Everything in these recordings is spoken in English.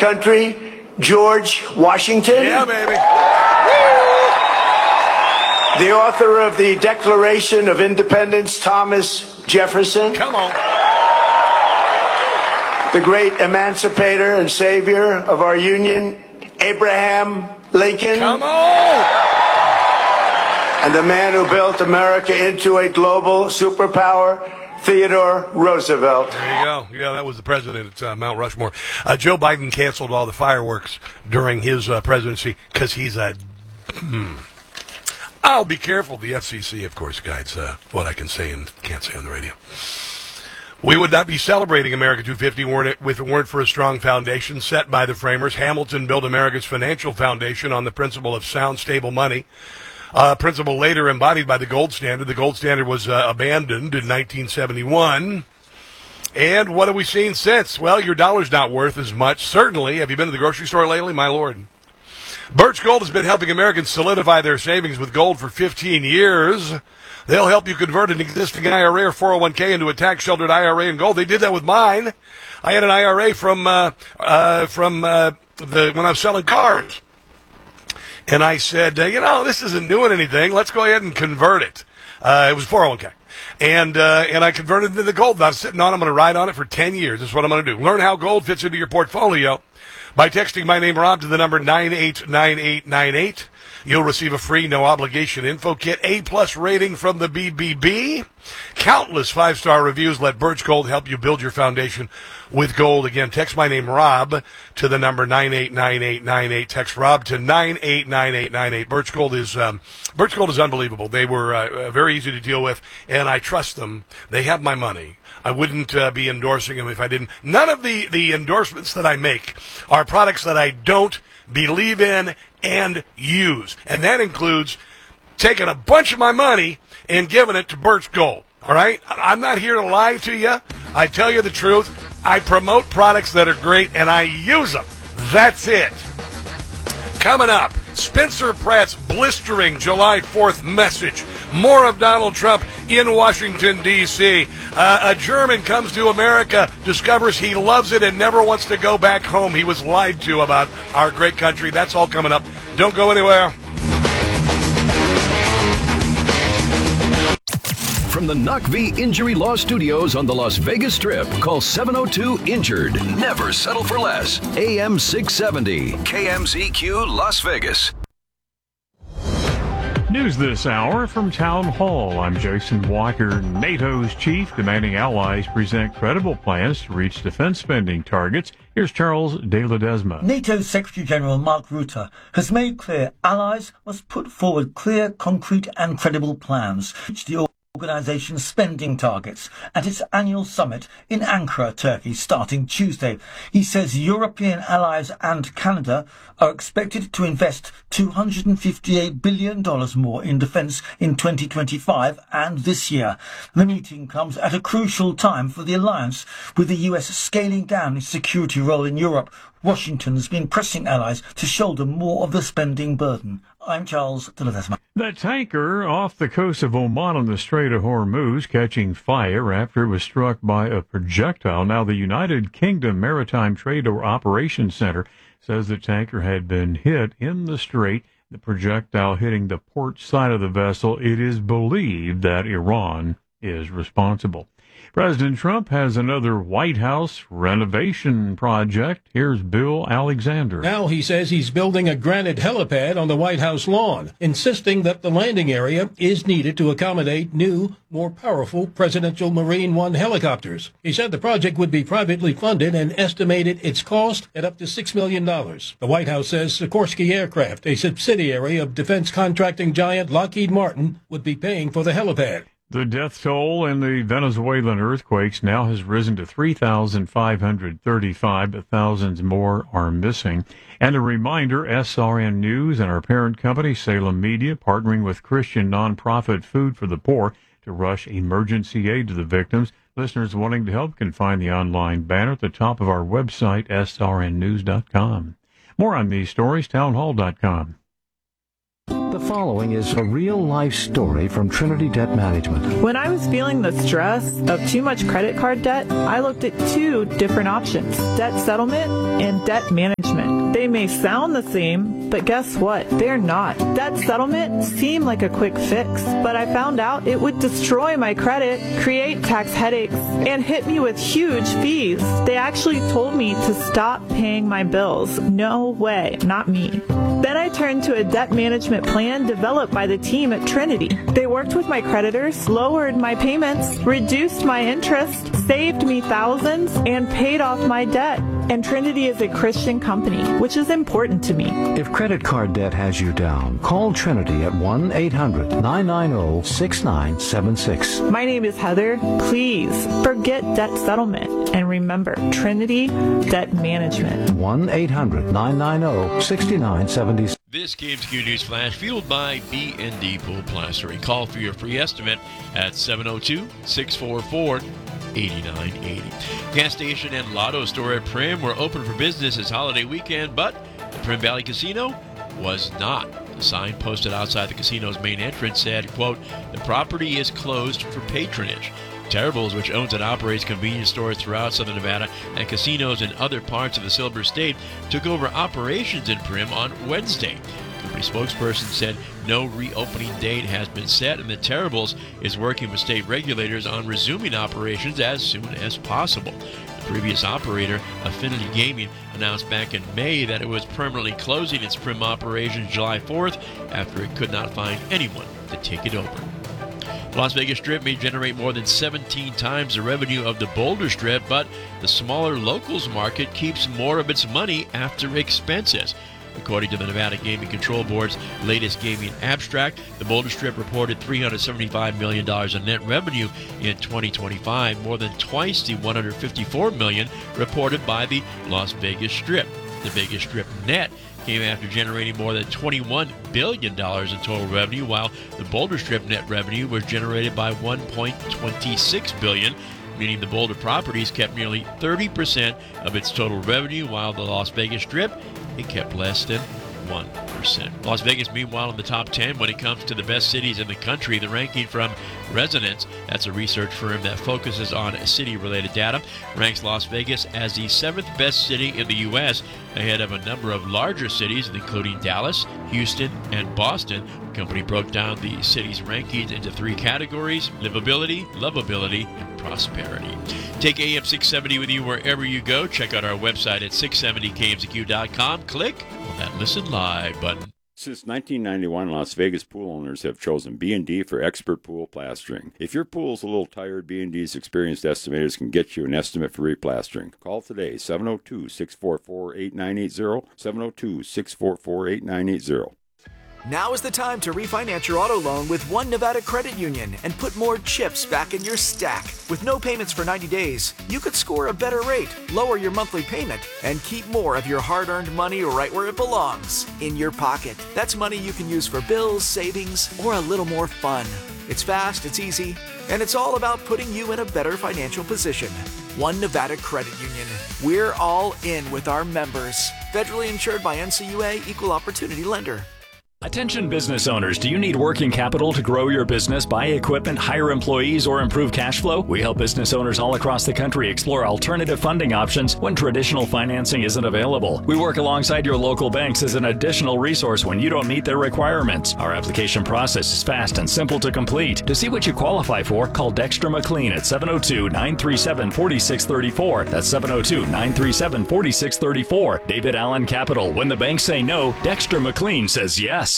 country, George Washington. Yeah, baby. The author of the Declaration of Independence, Thomas Jefferson. Come on. The great emancipator and savior of our union, Abraham Lincoln. Come on. And the man who built America into a global superpower, Theodore Roosevelt. There you go. Yeah, that was the president at Mount Rushmore. Joe Biden canceled all the fireworks during his presidency because he's a... I'll be careful. The FCC, of course, guides what I can say and can't say on the radio. We would not be celebrating America 250 if it weren't for a strong foundation set by the framers. Hamilton built America's financial foundation on the principle of sound, stable money. Principle later embodied by the gold standard. The gold standard was abandoned in 1971. And what have we seen since? Well, your dollar's not worth as much. Certainly. Have you been to the grocery store lately? My Lord. Birch Gold has been helping Americans solidify their savings with gold for 15 years. They'll help you convert an existing IRA or 401k into a tax-sheltered IRA in gold. They did that with mine. I had an IRA from when I was selling cars. And I said, this isn't doing anything. Let's go ahead and convert it. It was 401k. And I converted it into gold. I was sitting on it. I'm going to ride on it for 10 years. That's what I'm going to do. Learn how gold fits into your portfolio by texting my name, Rob, to the number 989898. You'll receive a free, no-obligation info kit, A-plus rating from the BBB. Countless five-star reviews. Let Birch Gold help you build your foundation with gold. Again, text my name, Rob, to the number 989898. Text Rob to 989898. Birch Gold is unbelievable. They were very easy to deal with, and I trust them. They have my money. I wouldn't be endorsing them if I didn't. None of the endorsements that I make are products that I don't believe in and use. And that includes taking a bunch of my money and giving it to Birch Gold. All right? I'm not here to lie to you. I tell you the truth. I promote products that are great, and I use them. That's it. Coming up, Spencer Pratt's blistering July 4th message. More of Donald Trump in Washington, D.C. A German comes to America, discovers he loves it and never wants to go back home. He was lied to about our great country. That's all coming up. Don't go anywhere. From the NUCV Injury Law Studios on the Las Vegas Strip, call 702-INJURED. Never settle for less. AM 670, KMZQ Las Vegas. News this hour from Town Hall. I'm Jason Walker. NATO's chief demanding allies present credible plans to reach defense spending targets. Here's Charles de Ledesma. NATO Secretary General Mark Rutte has made clear allies must put forward clear, concrete and credible plans to reach the organization's spending targets at its annual summit in Ankara, Turkey, starting Tuesday. He says European allies and Canada are expected to invest $258 billion more in defence in 2025 and this year. The meeting comes at a crucial time for the alliance, with the US scaling down its security role in Europe. Washington has been pressing allies to shoulder more of the spending burden. I'm Charles de Ledesma. The tanker off the coast of Oman on the Strait of Hormuz catching fire after it was struck by a projectile. Now, the United Kingdom Maritime Trade Operations Center says the tanker had been hit in the strait, the projectile hitting the port side of the vessel. It is believed that Iran is responsible. President Trump has another White House renovation project. Here's Bill Alexander. Now he says he's building a granite helipad on the White House lawn, insisting that the landing area is needed to accommodate new, more powerful presidential Marine One helicopters. He said the project would be privately funded and estimated its cost at up to $6 million. The White House says Sikorsky Aircraft, a subsidiary of defense contracting giant Lockheed Martin, would be paying for the helipad. The death toll in the Venezuelan earthquakes now has risen to 3,535, but thousands more are missing. And a reminder, SRN News and our parent company, Salem Media, partnering with Christian nonprofit Food for the Poor to rush emergency aid to the victims. Listeners wanting to help can find the online banner at the top of our website, srnnews.com. More on these stories, townhall.com. The following is a real-life story from Trinity Debt Management. When I was feeling the stress of too much credit card debt, I looked at two different options, debt settlement and debt management. They may sound the same, but guess what? They're not. Debt settlement seemed like a quick fix, but I found out it would destroy my credit, create tax headaches, and hit me with huge fees. They actually told me to stop paying my bills. No way, not me. Then I turned to a debt management plan developed by the team at Trinity. They worked with my creditors, lowered my payments, reduced my interest, saved me thousands, and paid off my debt. And Trinity is a Christian company, which is important to me. If credit card debt has you down, call Trinity at 1-800-990-6976. My name is Heather. Please forget debt settlement and remember Trinity Debt Management. 1-800-990-6976. This KMZQ News Flash fueled by B&D Pool Plastering. Call for your free estimate at 702-644-8980. Gas station and lotto store at Prim were open for business this holiday weekend, but the Prim Valley Casino was not. The sign posted outside the casino's main entrance said, quote, "The property is closed for patronage." Terrible's, which owns and operates convenience stores throughout Southern Nevada and casinos in other parts of the Silver State, took over operations in Prim on Wednesday. Company spokesperson said no reopening date has been set, and the Terrible's is working with state regulators on resuming operations as soon as possible. The previous operator, Affinity Gaming, announced back in May that it was permanently closing its Prim operations July 4th after it could not find anyone to take it over. The Las Vegas Strip may generate more than 17 times the revenue of the Boulder Strip, but the smaller locals market keeps more of its money after expenses. According to the Nevada Gaming Control Board's latest gaming abstract, the Boulder Strip reported $375 million in net revenue in 2025, more than twice the $154 million reported by the Las Vegas Strip. The Vegas Strip net came after generating more than $21 billion in total revenue, while the Boulder Strip net revenue was generated by $1.26 billion, meaning the Boulder properties kept nearly 30% of its total revenue, while the Las Vegas Strip, it kept less than 1%. Las Vegas, meanwhile, in the top 10 when it comes to the best cities in the country. The ranking from Resonance, that's a research firm that focuses on city-related data, ranks Las Vegas as the 7th best city in the U.S., ahead of a number of larger cities, including Dallas, Houston, and Boston. The company broke down the city's rankings into 3 categories: livability, lovability, and prosperity. Take AM 670 with you wherever you go. Check out our website at 670kmzq.com. Click on that Listen Live button. Since 1991, Las Vegas pool owners have chosen B&D for expert pool plastering. If your pool's a little tired, B&D's experienced estimators can get you an estimate for replastering. Call today, 702-644-8980, 702-644-8980. Now is the time to refinance your auto loan with One Nevada Credit Union and put more chips back in your stack. With no payments for 90 days, you could score a better rate, lower your monthly payment, and keep more of your hard-earned money right where it belongs, in your pocket. That's money you can use for bills, savings, or a little more fun. It's fast, it's easy, and it's all about putting you in a better financial position. One Nevada Credit Union. We're all in with our members. Federally insured by NCUA, Equal Opportunity Lender. Attention business owners, do you need working capital to grow your business, buy equipment, hire employees, or improve cash flow? We help business owners all across the country explore alternative funding options when traditional financing isn't available. We work alongside your local banks as an additional resource when you don't meet their requirements. Our application process is fast and simple to complete. To see what you qualify for, call Dexter McLean at 702-937-4634. That's 702-937-4634. David Allen Capital. When the banks say no, Dexter McLean says yes.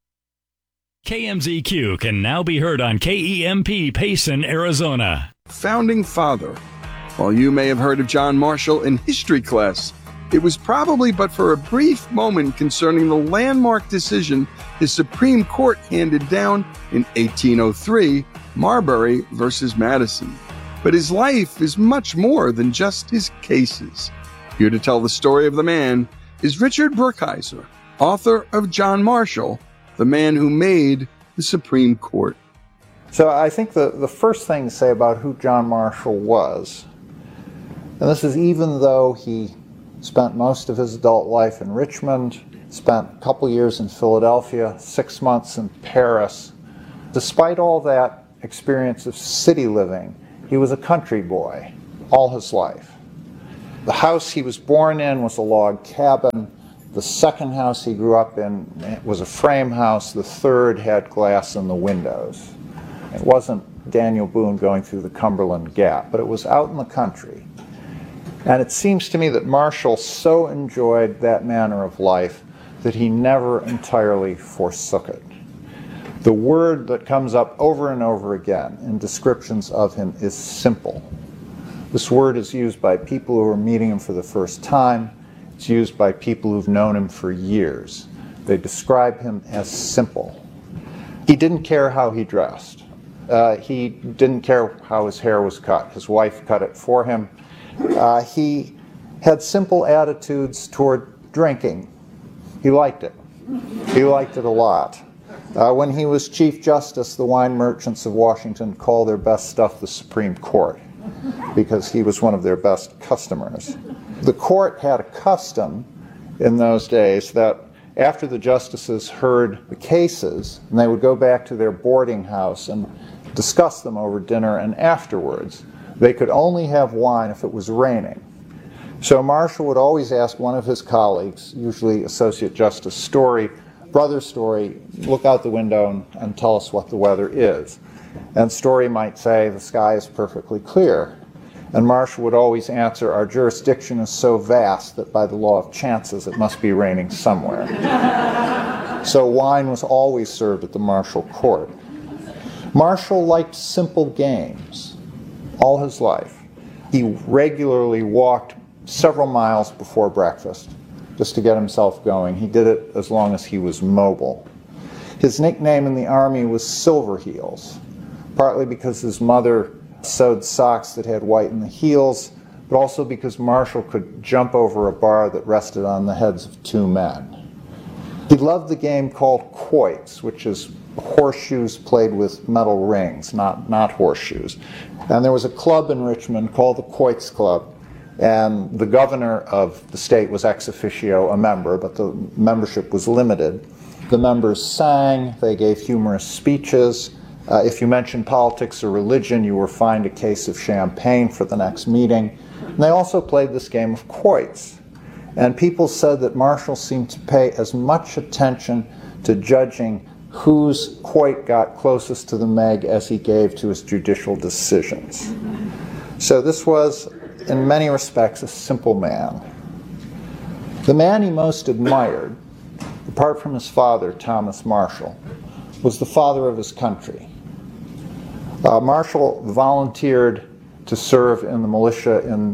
KMZQ can now be heard on KEMP Payson, Arizona. Founding father. While you may have heard of John Marshall in history class, it was probably but for a brief moment concerning the landmark decision his Supreme Court handed down in 1803, Marbury versus Madison. But his life is much more than just his cases. Here to tell the story of the man is Richard Brookhiser, author of John Marshall, the man who made the Supreme Court. So I think the first thing to say about who John Marshall was, and this is even though he spent most of his adult life in Richmond, spent a couple years in Philadelphia, 6 months in Paris. Despite all that experience of city living, he was a country boy all his life. The house he was born in was a log cabin. The second house he grew up in was a frame house. The third had glass in the windows. It wasn't Daniel Boone going through the Cumberland Gap, but it was out in the country. And it seems to me that Marshall so enjoyed that manner of life that he never entirely forsook it. The word that comes up over and over again in descriptions of him is simple. This word is used by people who are meeting him for the first time. It's used by people who've known him for years. They describe him as simple. He didn't care how he dressed. He didn't care how his hair was cut. His wife cut it for him. He had simple attitudes toward drinking. He liked it. He liked it a lot. When he was Chief Justice, the wine merchants of Washington called their best stuff the Supreme Court because he was one of their best customers. The court had a custom in those days that after the justices heard the cases, and they would go back to their boarding house and discuss them over dinner and afterwards, they could only have wine if it was raining. So Marshall would always ask one of his colleagues, usually Associate Justice Story, Brother Story, look out the window and tell us what the weather is. And Story might say, the sky is perfectly clear. And Marshall would always answer, our jurisdiction is so vast that by the law of chances it must be raining somewhere. So wine was always served at the Marshall court. Marshall liked simple games all his life. He regularly walked several miles before breakfast just to get himself going. He did it as long as he was mobile. His nickname in the Army was Silver Heels, partly because his mother sewed socks that had white in the heels, but also because Marshall could jump over a bar that rested on the heads of two men. He loved the game called quoits, which is horseshoes played with metal rings, not horseshoes. And there was a club in Richmond called the Quoits Club, and the governor of the state was ex officio a member, but the membership was limited. The members sang, they gave humorous speeches. If you mentioned politics or religion, you were fined a case of champagne for the next meeting. And they also played this game of quoits. And people said that Marshall seemed to pay as much attention to judging whose quoit got closest to the Meg as he gave to his judicial decisions. So this was, in many respects, a simple man. The man he most admired, apart from his father, Thomas Marshall, was the father of his country. Marshall volunteered to serve in the militia in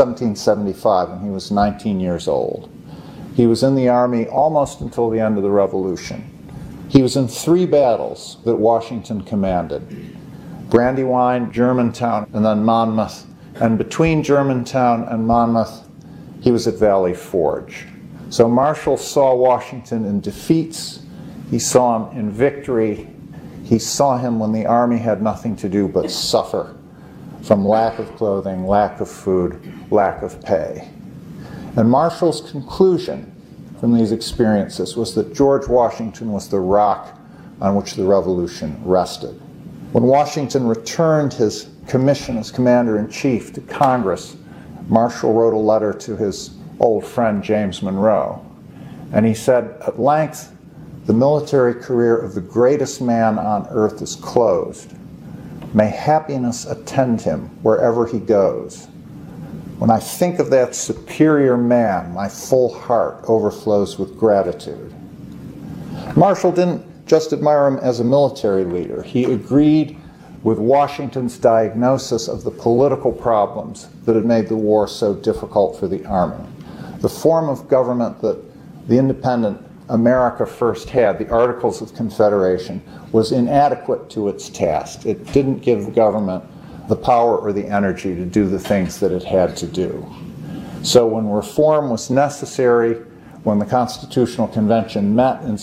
1775 when he was 19 years old. He was in the Army almost until the end of the Revolution. He was in 3 battles that Washington commanded: Brandywine, Germantown, and then Monmouth. And between Germantown and Monmouth, he was at Valley Forge. So Marshall saw Washington in defeats. He saw him in victory. He saw him when the Army had nothing to do but suffer from lack of clothing, lack of food, lack of pay. And Marshall's conclusion from these experiences was that George Washington was the rock on which the Revolution rested. When Washington returned his commission as Commander-in-Chief to Congress, Marshall wrote a letter to his old friend James Monroe. And he said, at length, the military career of the greatest man on earth is closed. May happiness attend him wherever he goes. When I think of that superior man, my full heart overflows with gratitude. Marshall didn't just admire him as a military leader. He agreed with Washington's diagnosis of the political problems that had made the war so difficult for the Army. The form of government that the independent America first had, the Articles of Confederation, was inadequate to its task. It didn't give the government the power or the energy to do the things that it had to do. So when reform was necessary, when the Constitutional Convention met in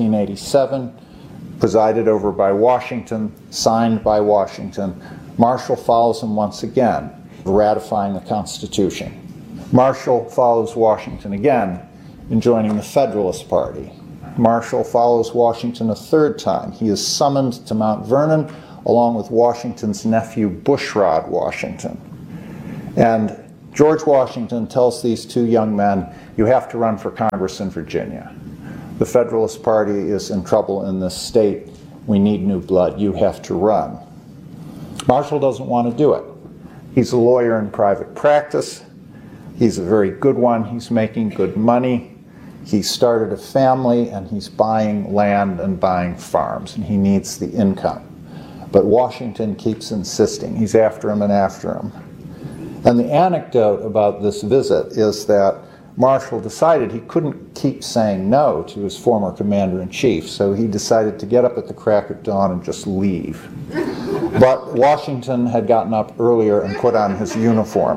1787, presided over by Washington, signed by Washington, Marshall follows him once again, ratifying the Constitution. Marshall follows Washington again in joining the Federalist Party. Marshall follows Washington a third time. He is summoned to Mount Vernon along with Washington's nephew Bushrod Washington. And George Washington tells these two young men, you have to run for Congress in Virginia. The Federalist Party is in trouble in this state. We need new blood. You have to run. Marshall doesn't want to do it. He's a lawyer in private practice. He's a very good one. He's making good money. He started a family, and he's buying land and buying farms, and he needs the income. But Washington keeps insisting. He's after him and after him. And the anecdote about this visit is that Marshall decided he couldn't keep saying no to his former commander-in-chief, so he decided to get up at the crack of dawn and just leave. But Washington had gotten up earlier and put on his uniform.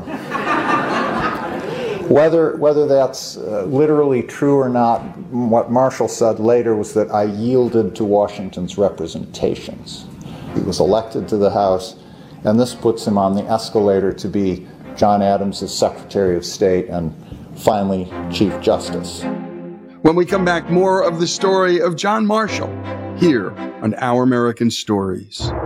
Whether that's literally true or not, what Marshall said later was that I yielded to Washington's representations. He was elected to the House, and this puts him on the escalator to be John Adams' Secretary of State and finally Chief Justice. When we come back, more of the story of John Marshall here on Our American Stories.